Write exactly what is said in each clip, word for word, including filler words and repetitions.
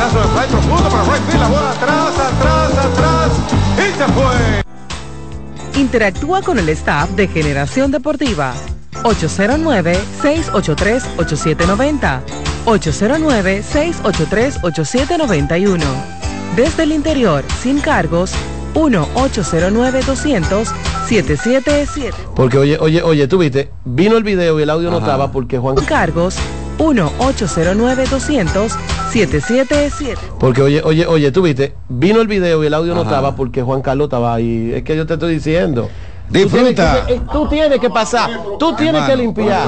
Batazo de fly profundo para right field. La bola atrás, atrás, atrás. Y se fue. Interactúa con el staff de Generación Deportiva. ocho cero nueve, seis ocho tres, ocho siete nueve cero. ocho cero nueve, seis ocho tres, ocho siete nueve uno. Desde el interior, sin cargos, uno ocho cero nueve, doscientos, siete siete siete. Porque oye, oye, oye, tú viste, vino el video y el audio Ajá. no estaba porque Juan... Cargos, uno ocho cero nueve, doscientos, siete siete siete. Porque oye, oye, oye, tú viste, vino el video y el audio Ajá. no estaba porque Juan Carlos estaba ahí. Es que yo te estoy diciendo. Disfruta. Tú tienes que, tú tienes que pasar, tú tienes Hermano, que limpiar.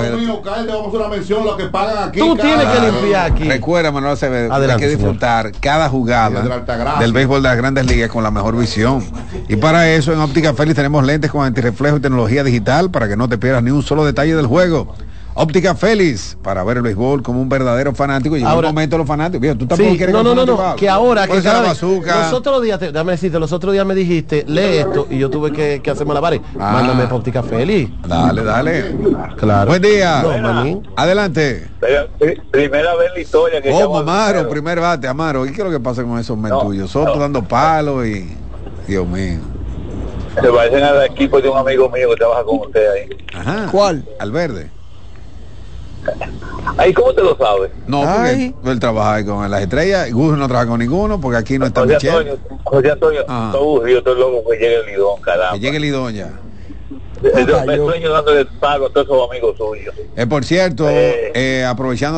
Tú tienes que limpiar aquí. Recuerda, Manuel Acevedo, Adelante, hay que disfrutar señor. cada jugada del béisbol de las Grandes Ligas con la mejor visión. Y para eso en Óptica Félix tenemos lentes con antirreflejo y tecnología digital para que no te pierdas ni un solo detalle del juego. Óptica Félix, para ver el béisbol como un verdadero fanático. Y en un momento los fanáticos, Mira, tú tampoco sí, quieres no, no, no, no, que ahora que cada vez, los otros días, te, déjame decirte, los otros días me dijiste, lee esto y yo tuve que, que hacer malabares. Ah, mándame para Óptica Félix. Dale, dale. Claro. Buen día. No, Adelante. Primera vez en la historia que Oh, Amaro, primer bate, Amaro. ¿Y qué es lo que pasa con esos men no, tuyos? Soto no. dando palos y Dios mío. Se parecen al equipo de un amigo mío que trabaja con usted ahí. Ajá. ¿Cuál? Al verde. Ahí, ¿cómo te lo sabes? No, porque él trabaja ahí con las estrellas, Gus no trabaja con ninguno, porque aquí no está José Michelle. Antonio, José Antonio, estoy yo estoy loco que llegue el Lidón, caramba. Que llegue el Lidón ya. Yo me sueño dándole pago a todos esos amigos suyos. Eh, por cierto, eh, eh, aprovechando